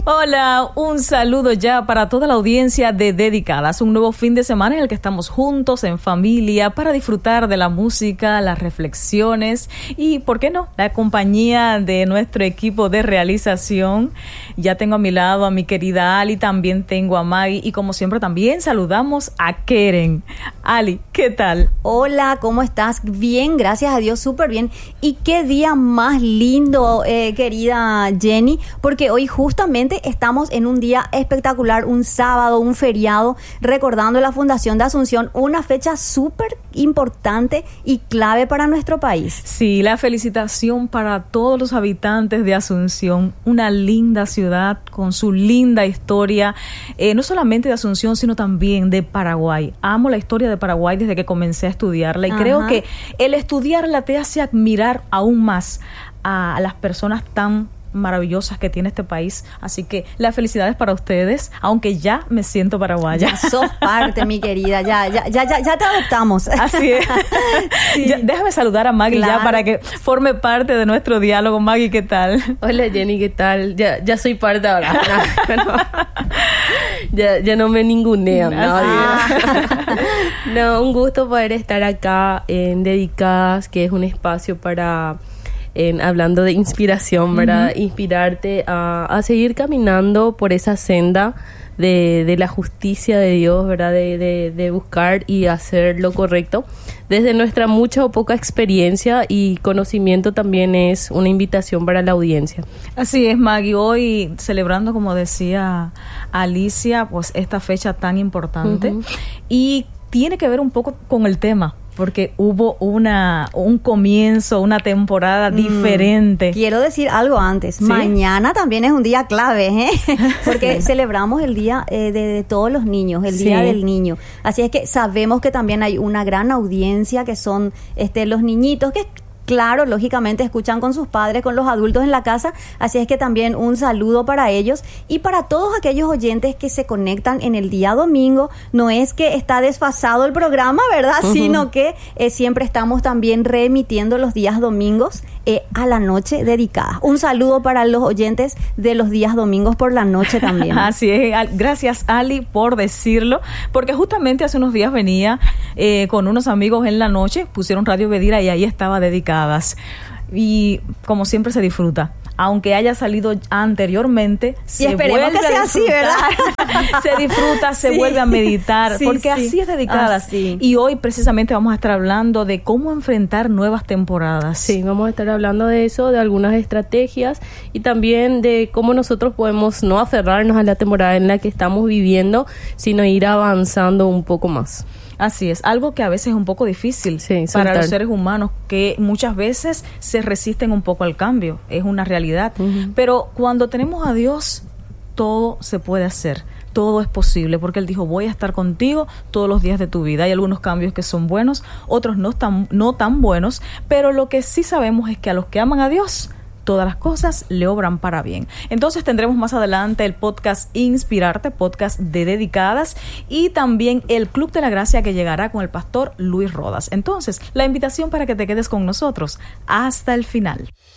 Hola, un saludo ya para toda la audiencia de Dedicadas, un nuevo fin de semana en el que estamos juntos en familia para disfrutar de la música, las reflexiones y, ¿por qué no?, la compañía de nuestro equipo de realización. Ya tengo a mi lado a mi querida Ali, también tengo a Maggie y como siempre también saludamos a Keren. Ali, ¿qué tal? Hola, ¿cómo estás? Bien, gracias a Dios, súper bien. Y qué día más lindo, querida Jenny, porque hoy justamente estamos en un día espectacular, un sábado, un feriado, recordando la Fundación de Asunción, una fecha súper importante y clave para nuestro país. Sí, la felicitación para todos los habitantes de Asunción, una linda ciudad con su linda historia, no solamente de Asunción, sino también de Paraguay. Amo la historia de Paraguay desde que comencé a estudiarla y creo que el estudiarla te hace admirar aún más a las personas tan maravillosas que tiene este país, así que las felicidades para ustedes, aunque ya me siento paraguaya. Ya sos parte, mi querida, ya te adoptamos. Así es. Sí. Déjame saludar a Maggie ya para que forme parte de nuestro diálogo. Maggie, ¿qué tal? Hola Jenny, ¿qué tal? Ya soy parte ahora. Ya no me ningunean. No, un gusto poder estar acá en Dedicadas, que es un espacio para hablando de inspiración, ¿verdad? Inspirarte a seguir caminando por esa senda de la justicia de Dios, ¿verdad? De buscar y hacer lo correcto. Desde nuestra mucha o poca experiencia y conocimiento también es una invitación para la audiencia. Así es, Maggie. Hoy celebrando, como decía Alicia, pues esta fecha tan importante y tiene que ver un poco con el tema, porque hubo un comienzo, una temporada diferente. Quiero decir algo antes. ¿Sí? Mañana también es un día clave, porque celebramos el día de todos los niños, el Día del Niño. Así es que sabemos que también hay una gran audiencia que son los niñitos que... Claro, lógicamente escuchan con sus padres, con los adultos en la casa, así es que también un saludo para ellos y para todos aquellos oyentes que se conectan en el día domingo. No es que está desfasado el programa, ¿verdad? Sino que siempre estamos también reemitiendo los días domingos a la noche dedicada. Un saludo para los oyentes de los días domingos por la noche también. Así es, gracias Ali por decirlo, porque justamente hace unos días venía con unos amigos en la noche, pusieron Radio Bedira y ahí estaba Dedicadas. Y como siempre se disfruta, aunque haya salido anteriormente, se vuelve que sea así, ¿verdad? Se disfruta, se vuelve a meditar, porque así es Dedicadas. Y hoy precisamente vamos a estar hablando de cómo enfrentar nuevas temporadas. Sí, vamos a estar hablando de eso, de algunas estrategias y también de cómo nosotros podemos no aferrarnos a la temporada en la que estamos viviendo, sino ir avanzando un poco más. Así es, algo que a veces es un poco difícil para los seres humanos, que muchas veces se resisten un poco al cambio, es una realidad. Pero cuando tenemos a Dios, todo se puede hacer, todo es posible, porque Él dijo, voy a estar contigo todos los días de tu vida. Hay algunos cambios que son buenos, otros no tan buenos, pero lo que sí sabemos es que a los que aman a Dios, todas las cosas le obran para bien. Entonces tendremos más adelante el podcast Inspirarte, podcast de Dedicadas, y también el Club de la Gracia que llegará con el pastor Luis Rodas. Entonces, la invitación para que te quedes con nosotros hasta el final.